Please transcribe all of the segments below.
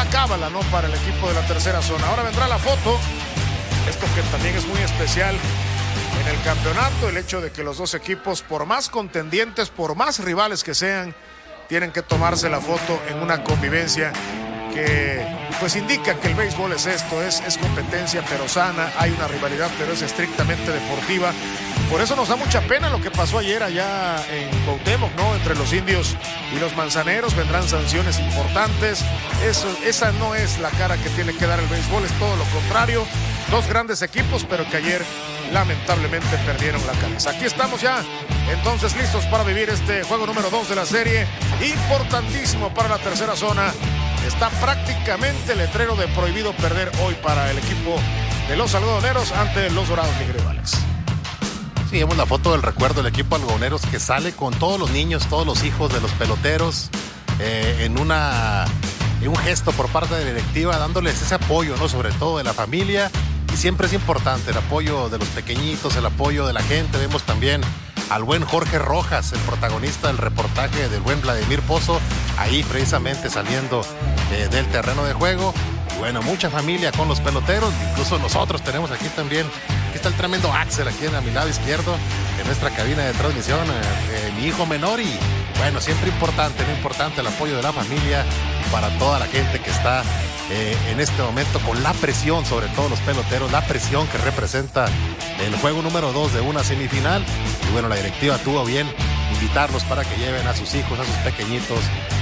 cábala, ¿no?, para el equipo de la tercera zona. Ahora vendrá la foto, esto que también es muy especial en el campeonato, el hecho de que los dos equipos, por más contendientes, por más rivales que sean, tienen que tomarse la foto en una convivencia que pues indica que el béisbol es esto, es competencia pero sana, hay una rivalidad pero es estrictamente deportiva. Por eso nos da mucha pena lo que pasó ayer allá en Cuauhtémoc, ¿no?, entre los indios y los manzaneros. Vendrán sanciones importantes. Esa no es la cara que tiene que dar el béisbol, es todo lo contrario. Dos grandes equipos, pero que ayer lamentablemente perdieron la cabeza. Aquí estamos ya entonces listos para vivir este juego número 2 de la serie, importantísimo para la tercera zona. Está prácticamente el letrero de prohibido perder hoy para el equipo de los algodoneros ante los dorados rivales. Sí, vemos la foto del recuerdo del equipo algodoneros que sale con todos los niños, todos los hijos de los peloteros, en un gesto por parte de la directiva, dándoles ese apoyo, ¿no?, sobre todo de la familia. Y siempre es importante el apoyo de los pequeñitos, el apoyo de la gente. Vemos también al buen Jorge Rojas, el protagonista del reportaje del buen Vladimir Pozo, ahí precisamente saliendo del terreno de juego. Y bueno, mucha familia con los peloteros, incluso nosotros tenemos aquí también, aquí está el tremendo Axel, aquí a mi lado izquierdo, en nuestra cabina de transmisión, mi hijo menor. Y bueno, siempre importante el apoyo de la familia para toda la gente que está en este momento con la presión, sobre todo los peloteros, la presión que representa el juego número 2 de una semifinal. Y bueno, la directiva tuvo bien invitarlos para que lleven a sus hijos, a sus pequeñitos,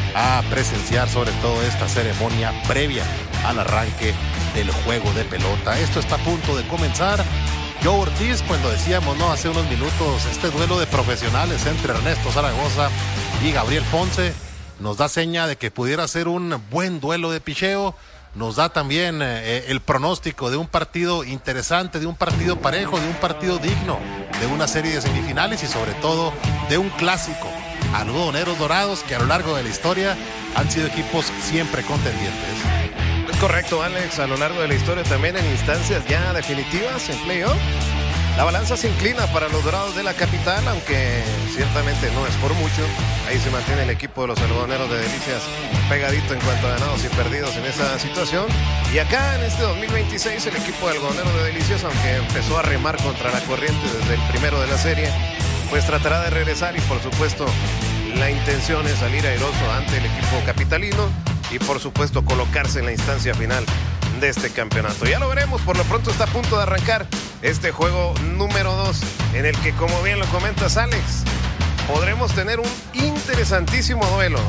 a presenciar sobre todo esta ceremonia previa al arranque del juego de pelota. Esto está a punto de comenzar. Joe Ortiz, pues lo decíamos, ¿no?, hace unos minutos, este duelo de profesionales entre Ernesto Zaragoza y Gabriel Ponce nos da seña de que pudiera ser un buen duelo de picheo. Nos da también el pronóstico de un partido interesante, de un partido parejo, de un partido digno, de una serie de semifinales y sobre todo de un clásico. Algodoneros Dorados, que a lo largo de la historia han sido equipos siempre contendientes. Es correcto, Alex, a lo largo de la historia también en instancias ya definitivas en playoff. La balanza se inclina para los Dorados de la capital, aunque ciertamente no es por mucho. Ahí se mantiene el equipo de los algodoneros de Delicias pegadito en cuanto a ganados y perdidos en esa situación. Y acá en este 2026 el equipo de algodoneros de Delicias, aunque empezó a remar contra la corriente desde el primero de la serie, pues tratará de regresar y por supuesto la intención es salir airoso ante el equipo capitalino y por supuesto colocarse en la instancia final de este campeonato. Ya lo veremos, por lo pronto está a punto de arrancar este juego número 2 en el que, como bien lo comentas, Alex, podremos tener un interesantísimo duelo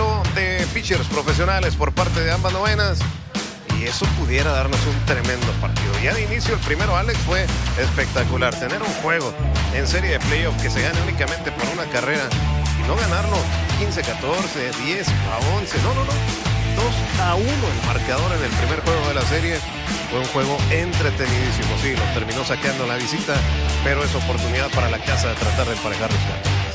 de pitchers profesionales por parte de ambas novenas y eso pudiera darnos un tremendo partido. Ya de inicio el primero, Alex, fue espectacular. Tener un juego en serie de playoff que se gane únicamente por una carrera y no ganarlo 15-14, 10-11, no. 2-1 el marcador en el primer juego de la serie. Fue un juego entretenidísimo. Sí, lo terminó sacando la visita, pero es oportunidad para la casa de tratar de emparejar los cartones.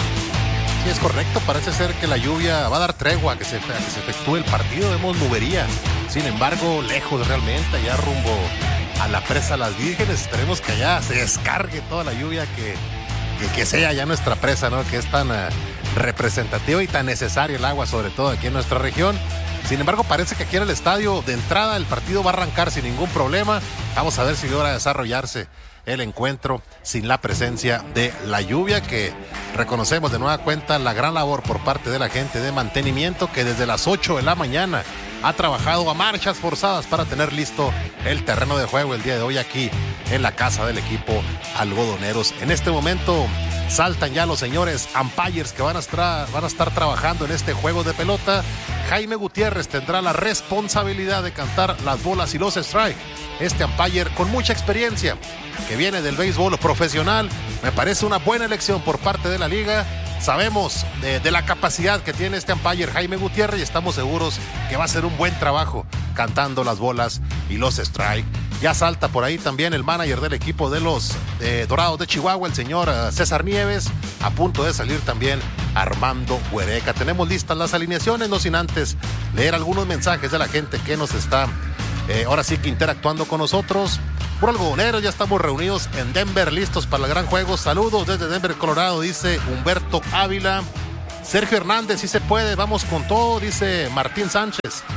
Sí, es correcto. Parece ser que la lluvia va a dar tregua a que se efectúe el partido. Vemos nublería. Sin embargo, lejos realmente, allá rumbo a la presa Las Vírgenes. Esperemos que allá se descargue toda la lluvia que sea ya nuestra presa, ¿no?, que es tan representativa y tan necesaria el agua, sobre todo aquí en nuestra región. Sin embargo, parece que aquí en el estadio de entrada el partido va a arrancar sin ningún problema. Vamos a ver si logra desarrollarse el encuentro sin la presencia de la lluvia, que reconocemos de nueva cuenta la gran labor por parte de la gente de mantenimiento que desde las 8 de la mañana ha trabajado a marchas forzadas para tener listo el terreno de juego el día de hoy aquí en la casa del equipo Algodoneros. En este momento saltan ya los señores umpires que van a estar trabajando en este juego de pelota. Jaime Gutiérrez tendrá la responsabilidad de cantar las bolas y los strikes. Este umpire con mucha experiencia que viene del béisbol profesional. Me parece una buena elección por parte de la liga. Sabemos de la capacidad que tiene este umpire Jaime Gutiérrez y estamos seguros que va a hacer un buen trabajo cantando las bolas y los strikes. Ya salta por ahí también el manager del equipo de los Dorados de Chihuahua, el señor César Nieves, a punto de salir también Armando Huereca. Tenemos listas las alineaciones, no sin antes leer algunos mensajes de la gente que nos está ahora sí que interactuando con nosotros. Por Algodoneros, ya estamos reunidos en Denver, listos para el gran juego. Saludos desde Denver, Colorado, dice Humberto Ávila. Sergio Hernández, sí se puede, vamos con todo, dice Martín Sánchez.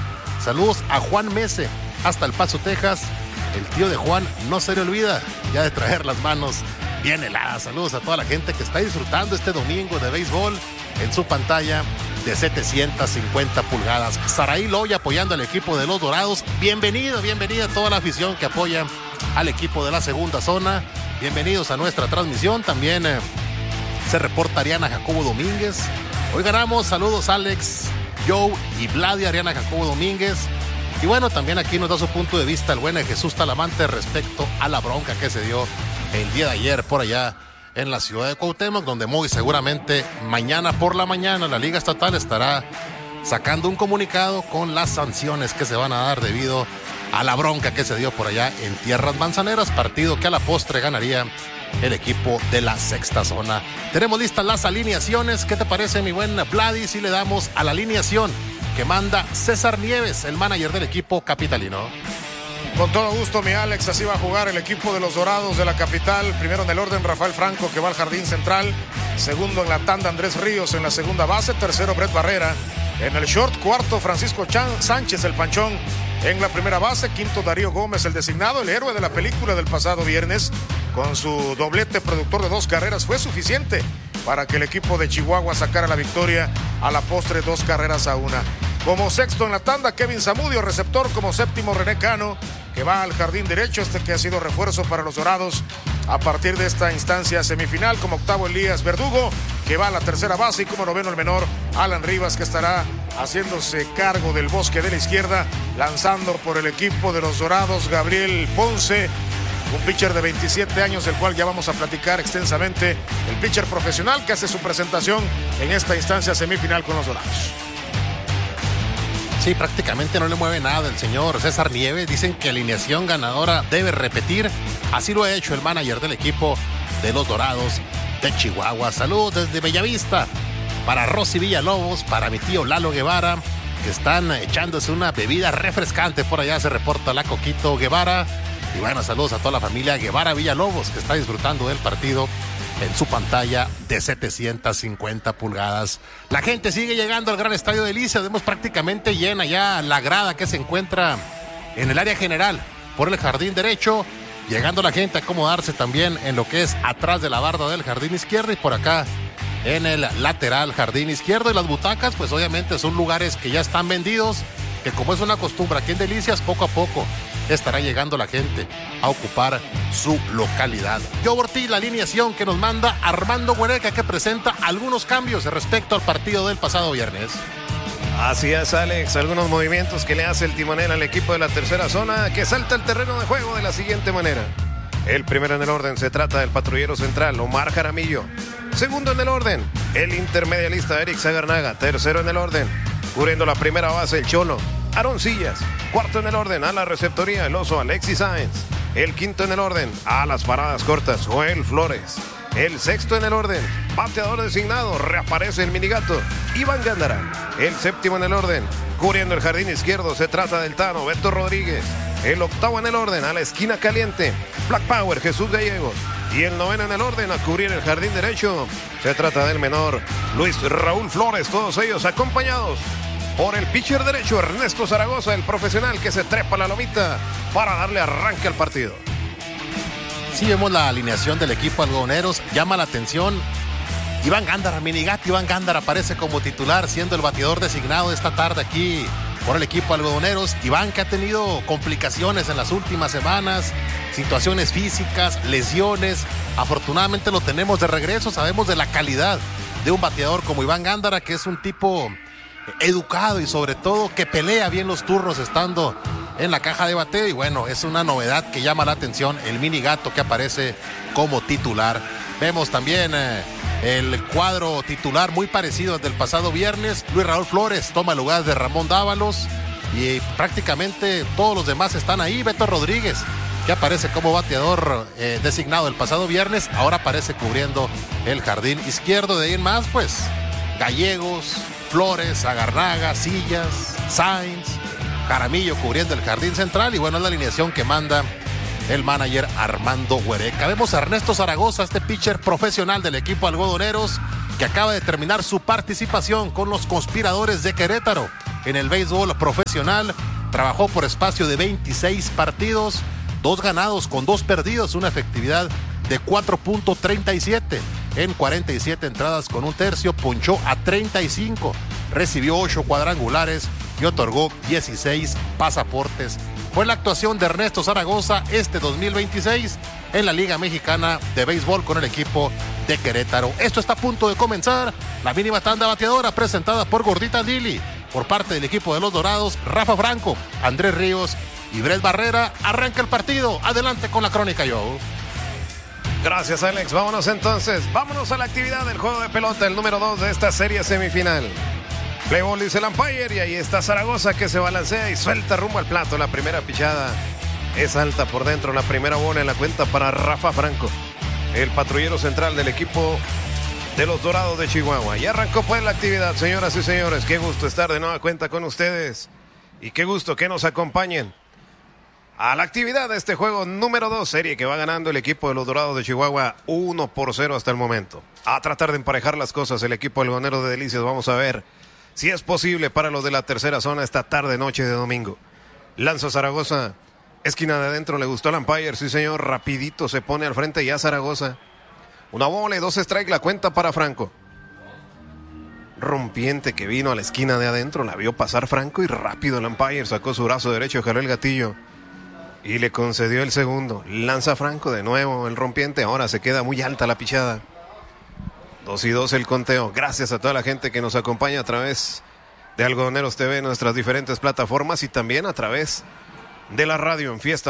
Saludos a Juan Mese, hasta El Paso, Texas. El tío de Juan no se le olvida ya de traer las manos bien heladas. Saludos a toda la gente que está disfrutando este domingo de béisbol en su pantalla de 750 pulgadas. Saraí Loya apoyando al equipo de los Dorados. Bienvenida a toda la afición que apoya al equipo de la segunda zona. Bienvenidos a nuestra transmisión. También se reporta Ariana Jacobo Domínguez. Hoy ganamos. Saludos Alex, Joe y Vladi, Ariana Jacobo Domínguez. Y bueno, también aquí nos da su punto de vista el buen Jesús Talamante respecto a la bronca que se dio el día de ayer por allá en la ciudad de Cuauhtémoc, donde muy seguramente mañana por la mañana la Liga Estatal estará sacando un comunicado con las sanciones que se van a dar debido a la bronca que se dio por allá en Tierras Manzaneras, partido que a la postre ganaría el equipo de la sexta zona. Tenemos listas las alineaciones. ¿Qué te parece, mi buen Vladi, si le damos a la alineación que manda César Nieves, el manager del equipo capitalino? Con todo gusto, mi Alex. Así va a jugar el equipo de los Dorados de la capital. Primero en el orden, Rafael Franco, que va al jardín central. Segundo en la tanda, Andrés Ríos en la segunda base. Tercero, Brett Barrera en el short. Cuarto, Francisco Sánchez, el Panchón, en la primera base. Quinto, Darío Gómez, el designado, el héroe de la película del pasado viernes. Con su doblete productor de 2 carreras fue suficiente para que el equipo de Chihuahua sacara la victoria a la postre 2-1. Como sexto en la tanda, Kevin Zamudio, receptor. Como séptimo, René Cano, que va al jardín derecho, que ha sido refuerzo para los Dorados a partir de esta instancia semifinal. Como octavo, Elías Verdugo, que va a la tercera base. Y como noveno, el menor, Alan Rivas, que estará haciéndose cargo del bosque de la izquierda, lanzando por el equipo de los Dorados, Gabriel Ponce, un pitcher de 27 años, del cual ya vamos a platicar extensamente. El pitcher profesional que hace su presentación en esta instancia semifinal con los Dorados. Sí, prácticamente no le mueve nada el señor César Nieves. Dicen que alineación ganadora debe repetir. Así lo ha hecho el manager del equipo de los Dorados de Chihuahua. Saludos desde Bellavista para Rosy Villalobos, para mi tío Lalo Guevara, que están echándose una bebida refrescante. Por allá se reporta la Coquito Guevara. Y bueno, saludos a toda la familia Guevara Villalobos, que está disfrutando del partido en su pantalla de 750 pulgadas. La gente sigue llegando al gran estadio de Licea. Vemos prácticamente llena ya la grada que se encuentra en el área general por el jardín derecho. Llegando la gente a acomodarse también en lo que es atrás de la barda del jardín izquierdo y por acá en el lateral jardín izquierdo. Y las butacas, pues obviamente son lugares que ya están vendidos, que como es una costumbre aquí en Delicias, poco a poco estará llegando la gente a ocupar su localidad. Yo Ortiz, la alineación que nos manda Armando Huereca, que presenta algunos cambios respecto al partido del pasado viernes. Así es, Alex, algunos movimientos que le hace el timonel al equipo de la tercera zona, que salta el terreno de juego de la siguiente manera. El primero en el orden se trata del patrullero central, Omar Jaramillo. Segundo en el orden, el intermedialista Eric Zagarnaga. Tercero en el orden, cubriendo la primera base, el Cholo, Aaron Sillas. Cuarto en el orden, a la receptoría, el oso Alexis Sáenz. El quinto en el orden, a las paradas cortas, Joel Flores. El sexto en el orden, bateador designado, reaparece el minigato, Iván Gándara. El séptimo en el orden, cubriendo el jardín izquierdo, se trata del Tano, Beto Rodríguez. El octavo en el orden, a la esquina caliente, Black Power, Jesús Gallegos. Y el noveno en el orden, a cubrir el jardín derecho, se trata del menor, Luis Raúl Flores. Todos ellos acompañados por el pitcher derecho, Ernesto Zaragoza, el profesional que se trepa la lomita para darle arranque al partido. Sí, vemos la alineación del equipo algodoneros. Llama la atención Iván Gándara, Minigato Iván Gándara aparece como titular, siendo el bateador designado esta tarde aquí por el equipo algodoneros. Iván, que ha tenido complicaciones en las últimas semanas, situaciones físicas, lesiones. Afortunadamente lo tenemos de regreso. Sabemos de la calidad de un bateador como Iván Gándara, que es un tipo educado y sobre todo que pelea bien los turnos estando en la caja de bateo. Y bueno, es una novedad que llama la atención el Minigato, que aparece como titular. Vemos también el cuadro titular muy parecido al del pasado viernes. Luis Raúl Flores toma el lugar de Ramón Dávalos y prácticamente todos los demás están ahí. Beto Rodríguez, que aparece como bateador designado el pasado viernes, ahora aparece cubriendo el jardín izquierdo. De ahí en más, pues Gallegos, Flores, Agarnaga, Sillas, Sainz, Jaramillo cubriendo el jardín central. Y bueno, es la alineación que manda el manager Armando Huereca. Vemos a Ernesto Zaragoza, este pitcher profesional del equipo algodoneros, que acaba de terminar su participación con los Conspiradores de Querétaro en el béisbol profesional. trabajó por espacio de 26 partidos, 2 ganados con 2 perdidos, una efectividad de 4.37 en 47 entradas con 1/3, ponchó a 35, recibió 8 cuadrangulares y otorgó 16 pasaportes. Fue la actuación de Ernesto Zaragoza este 2026 en la Liga Mexicana de Béisbol con el equipo de Querétaro. Esto está a punto de comenzar. La mínima tanda bateadora presentada por Gordita Lili. Por parte del equipo de los Dorados, Rafa Franco, Andrés Ríos y Brett Barrera. Arranca el partido. Adelante con la crónica, Joe. Gracias, Alex. Vámonos entonces. Vámonos a la actividad del juego de pelota, el número 2 de esta serie semifinal. Play ball dice el umpire y ahí está Zaragoza que se balancea y suelta rumbo al plato. La primera pichada es alta por dentro. La primera bola en la cuenta para Rafa Franco, el patrullero central del equipo de los Dorados de Chihuahua. Y arrancó pues la actividad, señoras y señores. Qué gusto estar de nueva cuenta con ustedes y qué gusto que nos acompañen a la actividad de este juego número 2, serie que va ganando el equipo de los Dorados de Chihuahua 1-0 hasta el momento. A tratar de emparejar las cosas el equipo algonero de Delicias. Vamos a ver si es posible para los de la tercera zona esta tarde, noche de domingo. Lanza Zaragoza, esquina de adentro, le gustó al umpire, sí señor, rapidito se pone al frente ya Zaragoza. Una bola y 2 strikes, la cuenta para Franco. Rompiente que vino a la esquina de adentro, la vio pasar Franco y rápido el umpire sacó su brazo derecho, jaló el gatillo y le concedió el segundo. Lanza Franco de nuevo el rompiente, ahora se queda muy alta la pichada. 2-2 el conteo. Gracias a toda la gente que nos acompaña a través de Algodoneros TV en nuestras diferentes plataformas y también a través de la radio en Fiesta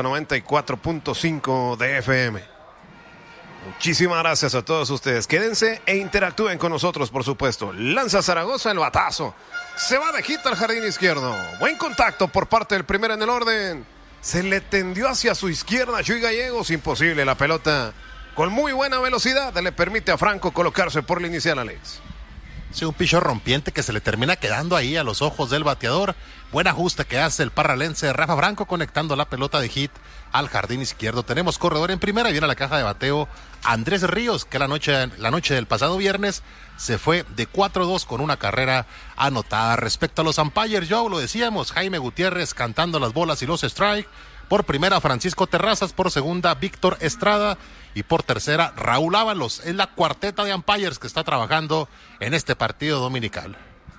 94.5 de FM. Muchísimas gracias a todos ustedes. Quédense e interactúen con nosotros, por supuesto. Lanza Zaragoza el batazo. Se va de hit al jardín izquierdo. Buen contacto por parte del primero en el orden. Se le tendió hacia su izquierda Chuy Gallegos. Imposible, la pelota con muy buena velocidad le permite a Franco colocarse por la inicial, Alex. Sí, un picho rompiente que se le termina quedando ahí a los ojos del bateador. Buen ajuste que hace el parralense Rafa Franco conectando la pelota de hit al jardín izquierdo. Tenemos corredor en primera y viene a la caja de bateo Andrés Ríos, que la noche del pasado viernes se fue de 4-2 con una carrera anotada. Respecto a los umpires, Joe, lo decíamos, Jaime Gutiérrez cantando las bolas y los strike. Por primera, Francisco Terrazas. Por segunda, Víctor Estrada. Y por tercera, Raúl Ábalos. Es la cuarteta de umpires que está trabajando en este partido dominical.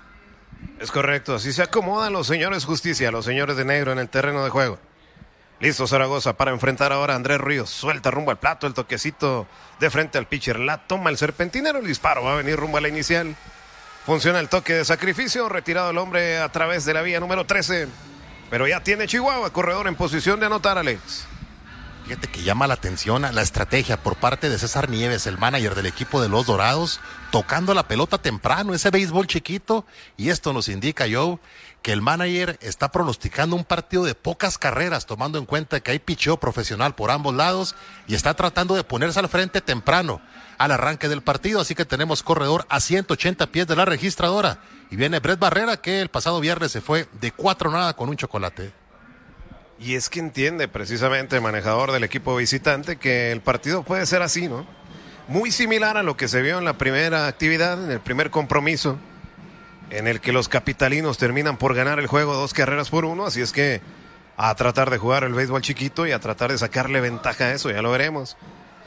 Es correcto, así se acomodan los señores justicia, los señores de negro en el terreno de juego. Listo Zaragoza para enfrentar ahora a Andrés Ríos. Suelta rumbo al plato, el toquecito de frente al pitcher. La toma el serpentinero, el disparo va a venir rumbo a la inicial. Funciona el toque de sacrificio, retirado el hombre a través de la vía número 13. Pero ya tiene Chihuahua, corredor en posición de anotar, Alex. Fíjate que llama la atención a la estrategia por parte de César Nieves, el manager del equipo de los Dorados, tocando la pelota temprano, ese béisbol chiquito, y esto nos indica, Joe, que el manager está pronosticando un partido de pocas carreras, tomando en cuenta que hay picheo profesional por ambos lados, y está tratando de ponerse al frente temprano al arranque del partido, así que tenemos corredor a 180 pies de la registradora, y viene Brett Barrera, que el pasado viernes se fue de 4-0 con un chocolate. Y es que entiende precisamente el manejador del equipo visitante que el partido puede ser así, ¿no? Muy similar a lo que se vio en la primera actividad, en el primer compromiso, en el que los capitalinos terminan por ganar el juego 2-1, así es que a tratar de jugar el béisbol chiquito y a tratar de sacarle ventaja a eso, ya lo veremos.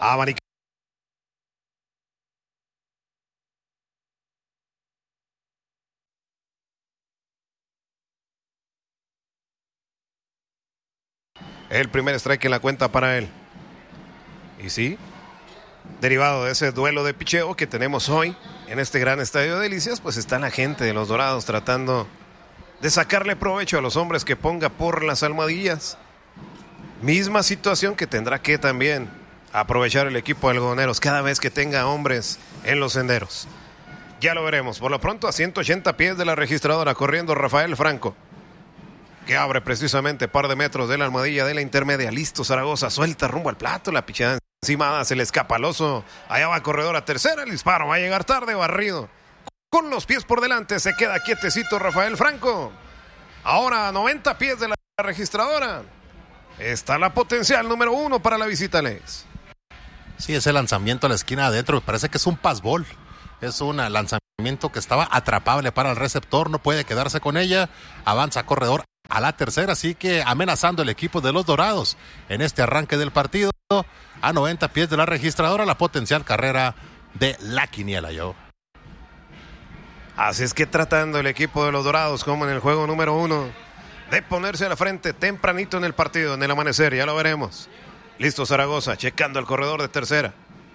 El primer strike en la cuenta para él. Y sí, derivado de ese duelo de picheo que tenemos hoy en este gran estadio de Delicias, pues está la gente de los Dorados tratando de sacarle provecho a los hombres que ponga por las almohadillas. Misma situación que tendrá que también aprovechar el equipo de algodoneros cada vez que tenga hombres en los senderos. Ya lo veremos. Por lo pronto a 180 pies de la registradora corriendo Rafael Franco, que abre precisamente par de metros de la almohadilla de la intermedia. Listo Zaragoza, suelta rumbo al plato, la pichada encimada, se le escapa al oso. Allá va corredor a tercera, el disparo va a llegar tarde, barrido. Con los pies por delante, se queda quietecito Rafael Franco. Ahora a 90 pies de la registradora. Está la potencial número 1 para la visita, Alex. Sí, ese lanzamiento a la esquina adentro, me parece que es un passball. Es un lanzamiento que estaba atrapable para el receptor, no puede quedarse con ella. Avanza corredor a la tercera, así que amenazando el equipo de los Dorados en este arranque del partido a 90 pies de la registradora, la potencial carrera de la quiniela, yo. Así es que tratando el equipo de los Dorados, como en el juego número 1, de ponerse a la frente tempranito en el partido, en el amanecer, ya lo veremos. Listo Zaragoza, checando el corredor de tercera.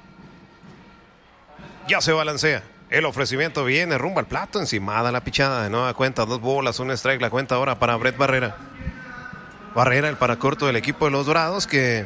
Ya se balancea. El ofrecimiento viene rumbo al plato, encimada la pichada, de nueva cuenta, 2 bolas, un strike, la cuenta ahora para Brett Barrera. Barrera, el paracorto del equipo de los Dorados, que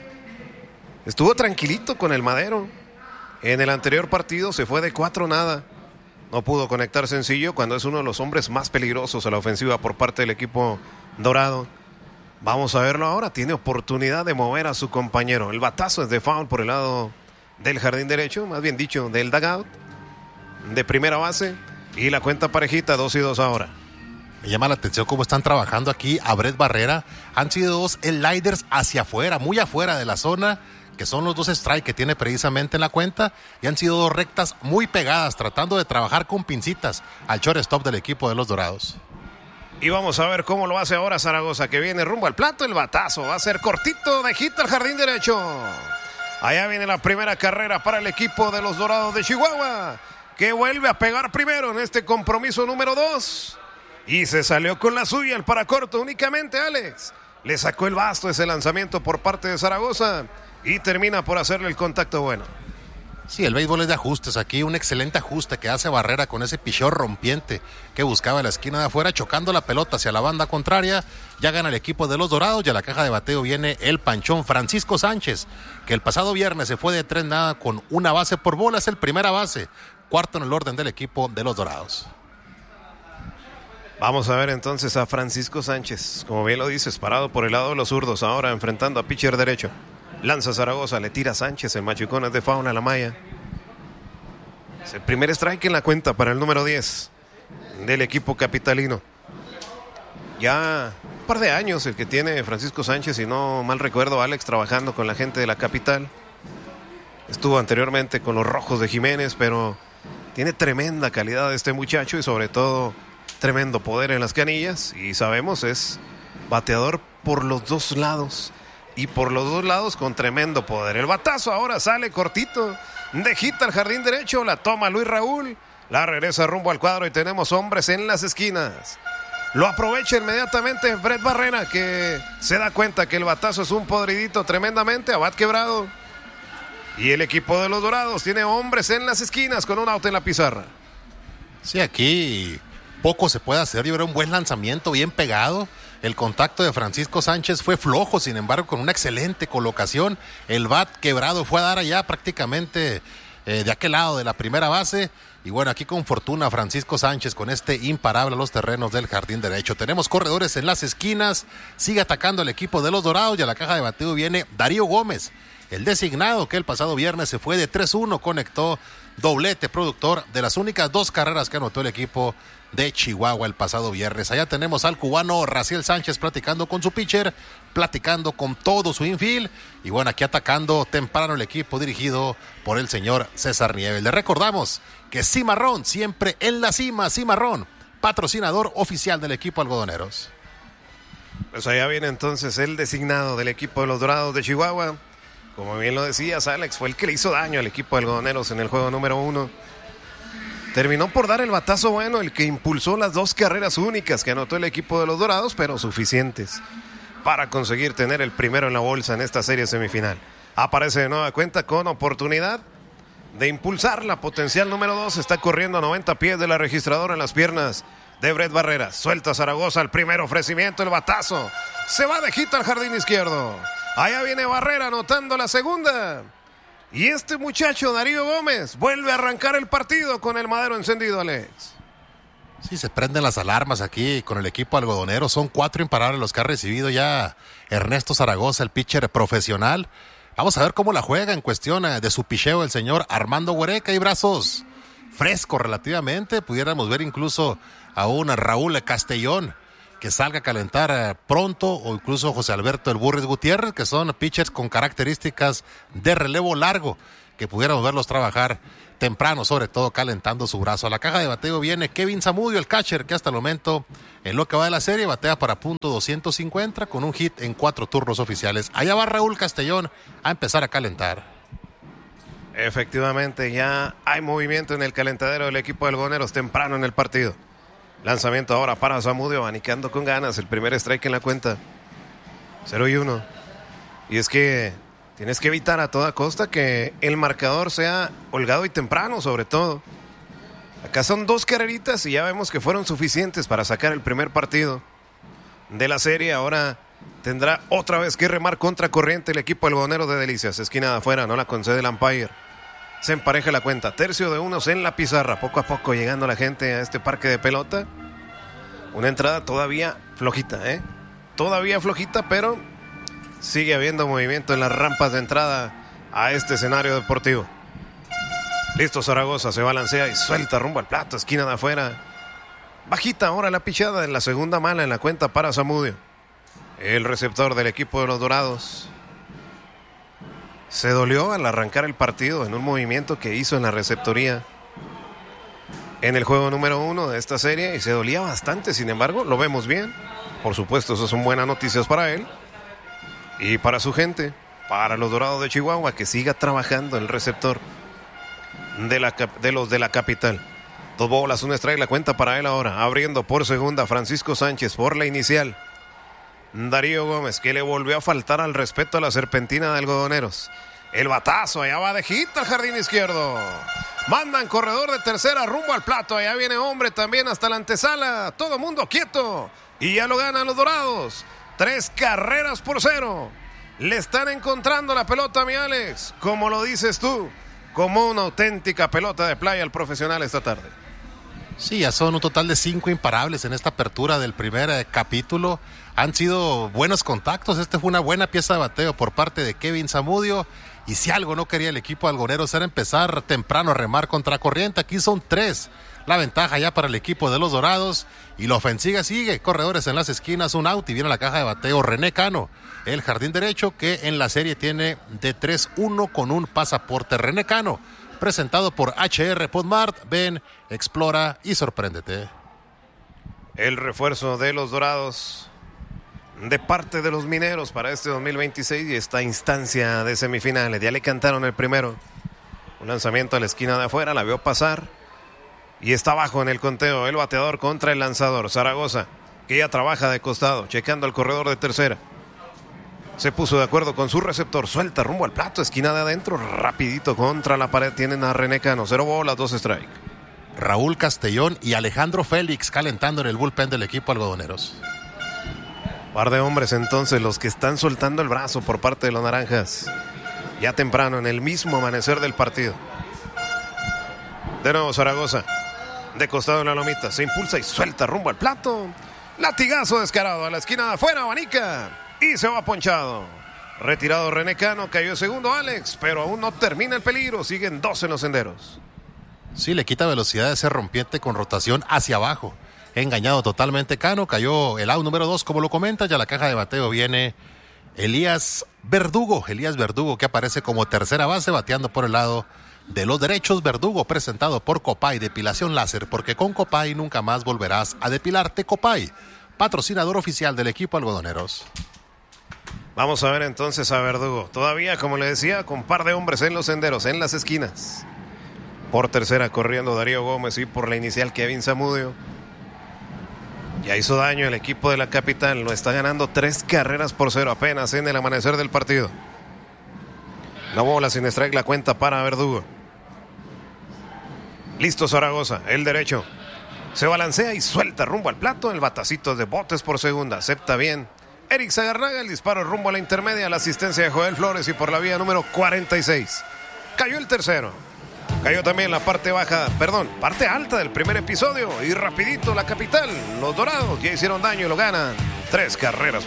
estuvo tranquilito con el Madero. En el anterior partido se fue de 4-0. No pudo conectar sencillo cuando es uno de los hombres más peligrosos a la ofensiva por parte del equipo dorado. Vamos a verlo ahora, tiene oportunidad de mover a su compañero. El batazo es de foul por el lado del jardín derecho, más bien dicho, del dugout, de primera base, y la cuenta parejita, 2-2 ahora. Me llama la atención cómo están trabajando aquí a Brett Barrera. Han sido 2 sliders hacia afuera, muy afuera de la zona, que son los 2 strikes que tiene precisamente en la cuenta, y han sido 2 rectas muy pegadas, tratando de trabajar con pincitas al shortstop del equipo de los Dorados. Y vamos a ver cómo lo hace ahora Zaragoza, que viene rumbo al plato. El batazo va a ser cortito, de hit al jardín derecho. Allá viene la primera carrera para el equipo de los Dorados de Chihuahua, que vuelve a pegar primero en este compromiso número 2. Y se salió con la suya el paracorto únicamente, Alex. Le sacó el basto ese lanzamiento por parte de Zaragoza y termina por hacerle el contacto bueno. Sí, el béisbol es de ajustes aquí, un excelente ajuste que hace Barrera con ese picheo rompiente que buscaba en la esquina de afuera, chocando la pelota hacia la banda contraria. Ya gana el equipo de los Dorados y a la caja de bateo viene el panchón Francisco Sánchez, que el pasado viernes se fue de 3-0 con 1 base por bola, es el primera base, cuarto en el orden del equipo de los Dorados. Vamos a ver entonces a Francisco Sánchez, como bien lo dices, parado por el lado de los zurdos, ahora enfrentando a pitcher derecho. Lanza Zaragoza, le tira Sánchez, el machucón es de fauna a la malla. Es el primer strike en la cuenta para el número 10 del equipo capitalino. Ya un par de años el que tiene Francisco Sánchez, si no mal recuerdo, Alex, trabajando con la gente de la capital. Estuvo anteriormente con los Rojos de Jiménez, pero tiene tremenda calidad este muchacho y sobre todo tremendo poder en las canillas. Y sabemos, es bateador por los 2 lados. Y por los 2 lados con tremendo poder. El batazo ahora sale cortito, de hit al jardín derecho, la toma Luis Raúl, la regresa rumbo al cuadro y tenemos hombres en las esquinas. Lo aprovecha inmediatamente Brett Barrera, que se da cuenta que el batazo es un podridito tremendamente, a bat quebrado. Y el equipo de los Dorados tiene hombres en las esquinas con un out en la pizarra. Sí, aquí poco se puede hacer. Yo era un buen lanzamiento, bien pegado. El contacto de Francisco Sánchez fue flojo, sin embargo, con una excelente colocación. El bat quebrado fue a dar allá prácticamente de aquel lado de la primera base. Y bueno, aquí con fortuna Francisco Sánchez con este imparable a los terrenos del jardín derecho. Tenemos corredores en las esquinas, sigue atacando el equipo de los Dorados y a la caja de bateo viene Darío Gómez, el designado que el pasado viernes se fue de 3-1, conectó doblete productor de las únicas 2 carreras que anotó el equipo de Chihuahua el pasado viernes. Allá tenemos al cubano Raciel Sánchez platicando con su pitcher, platicando con todo su infield y bueno, aquí atacando temprano el equipo dirigido por el señor César Nieves. Le recordamos que Cimarrón, siempre en la cima, Cimarrón, patrocinador oficial del equipo Algodoneros. Pues allá viene entonces el designado del equipo de los Dorados de Chihuahua. Como bien lo decías, Alex, fue el que le hizo daño al equipo de Algodoneros en el juego número 1. Terminó por dar el batazo bueno, el que impulsó las 2 carreras únicas que anotó el equipo de los Dorados, pero suficientes para conseguir tener el primero en la bolsa en esta serie semifinal. Aparece de nueva cuenta con oportunidad de impulsar la potencial número 2. Está corriendo a 90 pies de la registradora en las piernas de Brett Barrera. Suelta Zaragoza el primer ofrecimiento, el batazo. Se va de hit al jardín izquierdo. Allá viene Barrera anotando la segunda. Y este muchacho, Darío Gómez, vuelve a arrancar el partido con el Madero encendido, Alex. Sí, se prenden las alarmas aquí con el equipo algodonero. Son 4 imparables los que ha recibido ya Ernesto Zaragoza, el pitcher profesional. Vamos a ver cómo la juega en cuestión de su picheo el señor Armando Huereca. Y brazos frescos relativamente. Pudiéramos ver incluso a un Raúl Castellón que salga a calentar pronto, o incluso José Alberto El Burris Gutiérrez, que son pitchers con características de relevo largo, que pudiéramos verlos trabajar temprano, sobre todo calentando su brazo. A la caja de bateo viene Kevin Zamudio, el catcher, que hasta el momento, en lo que va de la serie, batea para .250 con un hit en 4 turnos oficiales. Allá va Raúl Castellón a empezar a calentar. Efectivamente, ya hay movimiento en el calentadero del equipo de Algodoneros temprano en el partido. Lanzamiento ahora para Zamudio, abanicando con ganas. El primer strike en la cuenta. 0-1. Y es que tienes que evitar a toda costa que el marcador sea holgado y temprano, sobre todo. Acá son 2 carreritas y ya vemos que fueron suficientes para sacar el primer partido de la serie. Ahora tendrá otra vez que remar contra corriente el equipo algodonero de Delicias. Esquina de afuera, no la concede el umpire. Se empareja la cuenta. Tercio de unos en la pizarra. Poco a poco llegando la gente a este parque de pelota. Una entrada todavía flojita, Todavía flojita, pero sigue habiendo movimiento en las rampas de entrada a este escenario deportivo. Listo Zaragoza, se balancea y suelta rumbo al plato, esquina de afuera. Bajita ahora la pichada en la segunda mala en la cuenta para Zamudio. El receptor del equipo de los Dorados se dolió al arrancar el partido en un movimiento que hizo en la receptoría en el juego número 1 de esta serie y se dolía bastante. Sin embargo, lo vemos bien. Por supuesto, eso son buenas noticias para él y para su gente, para los Dorados de Chihuahua, que siga trabajando el receptor de los de la capital. 2 bolas, 1 strike, la cuenta para él ahora. Abriendo por segunda Francisco Sánchez por la inicial. Darío Gómez, que le volvió a faltar al respeto a la serpentina de Algodoneros. El batazo, allá va de hit al jardín izquierdo. Mandan corredor de tercera rumbo al plato. Allá viene hombre también hasta la antesala. Todo mundo quieto. Y ya lo ganan los Dorados. 3-0. Le están encontrando la pelota, mi Alex. Como lo dices tú, como una auténtica pelota de playa al profesional esta tarde. Sí, ya son un total de 5 imparables en esta apertura del primer capítulo. Han sido buenos contactos. Fue una buena pieza de bateo por parte de Kevin Zamudio. Y si algo no quería el equipo de Algodoneros era empezar temprano a remar contra corriente. Aquí son 3. La ventaja ya para el equipo de los Dorados. Y la ofensiva sigue. Corredores en las esquinas, un out. Y viene a la caja de bateo René Cano, el jardín derecho, que en la serie tiene de 3-1 con un pasaporte. René Cano, presentado por HR Podmart. Ven, explora y sorpréndete. El refuerzo de los Dorados de parte de los Mineros para este 2026 y esta instancia de semifinales. Ya le cantaron el primero. Un lanzamiento a la esquina de afuera, la vio pasar y está abajo en el conteo el bateador contra el lanzador. Zaragoza, que ya trabaja de costado, checando al corredor de tercera. Se puso de acuerdo con su receptor, suelta rumbo al plato, esquina de adentro, rapidito contra la pared. Tienen a René Cano, 0 bolas, 2 strike. Raúl Castellón y Alejandro Félix calentando en el bullpen del equipo Algodoneros. Par de hombres entonces los que están soltando el brazo por parte de los naranjas. Ya temprano, en el mismo amanecer del partido. De nuevo Zaragoza, de costado en la lomita, se impulsa y suelta rumbo al plato. Latigazo descarado a la esquina de afuera, abanica y se va ponchado. Retirado René Cano, cayó segundo Alex, pero aún no termina el peligro, siguen 2 en los senderos. Sí, le quita velocidad a ese rompiente con rotación hacia abajo. Engañado totalmente Cano, cayó el out número 2, como lo comenta. Ya la caja de bateo viene Elías Verdugo, que aparece como tercera base, bateando por el lado de los derechos. Verdugo, presentado por Copay, depilación láser, porque con Copay nunca más volverás a depilarte. Copay, patrocinador oficial del equipo Algodoneros. Vamos a ver entonces a Verdugo, todavía como le decía, con par de hombres en los senderos, en las esquinas. Por tercera corriendo Darío Gómez y por la inicial Kevin Zamudio. Ya hizo daño el equipo de la capital, lo está ganando 3-0 apenas en el amanecer del partido. La bola sin strike, la cuenta para Verdugo. Listo Zaragoza, el derecho. Se balancea y suelta rumbo al plato. El batacito de botes por segunda, acepta bien Eric Zagarnaga, el disparo rumbo a la intermedia, la asistencia de Joel Flores y por la vía número 46. Cayó el tercero. Cayó también la parte alta del primer episodio. Y rapidito la capital, los Dorados ya hicieron daño y lo ganan 3-0.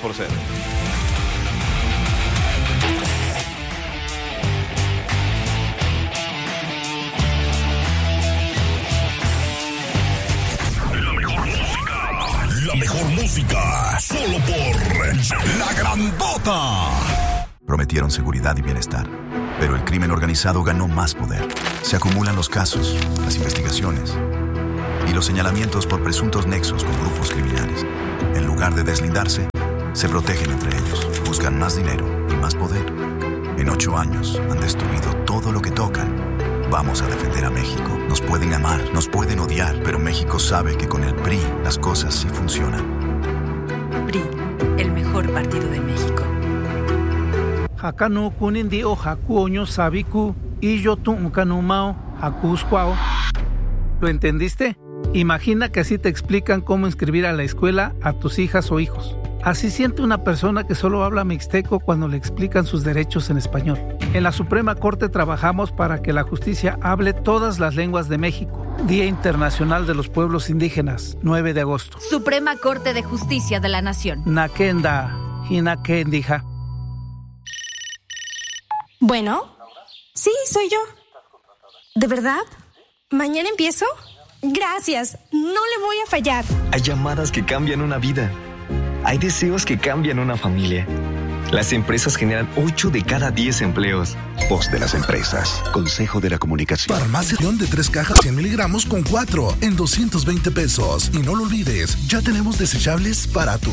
La mejor música, solo por La Grandota. Prometieron seguridad y bienestar. Pero el crimen organizado ganó más poder. Se acumulan los casos, las investigaciones y los señalamientos por presuntos nexos con grupos criminales. En lugar de deslindarse, se protegen entre ellos, buscan más dinero y más poder. En 8 años han destruido todo lo que tocan. Vamos a defender a México. Nos pueden amar, nos pueden odiar, pero México sabe que con el PRI las cosas sí funcionan. PRI, el mejor partido de México. Hakanu kunindi o hakuoño sabiku y yo tu ukanumao hakuskwao. ¿Lo entendiste? Imagina que así te explican cómo inscribir a la escuela a tus hijas o hijos. Así siente una persona que solo habla mixteco cuando le explican sus derechos en español. En la Suprema Corte trabajamos para que la justicia hable todas las lenguas de México. Día Internacional de los Pueblos Indígenas, 9 de agosto. Suprema Corte de Justicia de la Nación. Nakenda, hinakendija. Bueno, sí, soy yo. ¿De verdad? ¿Mañana empiezo? Gracias, no le voy a fallar. Hay llamadas que cambian una vida. Hay deseos que cambian una familia. Las empresas generan 8 de cada 10 empleos. Voz de las empresas. Consejo de la Comunicación. Farmacia de 3 cajas 100 miligramos con 4 en 220 pesos. Y no lo olvides, ya tenemos desechables para tu